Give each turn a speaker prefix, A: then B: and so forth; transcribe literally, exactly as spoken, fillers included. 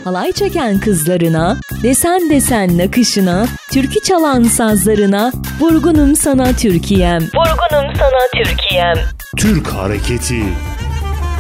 A: halay çeken kızlarına, desen desen nakışına, türkü çalan sazlarına, vurgunum sana Türkiye'm, vurgunum sana Türkiye'm.
B: Türk hareketi.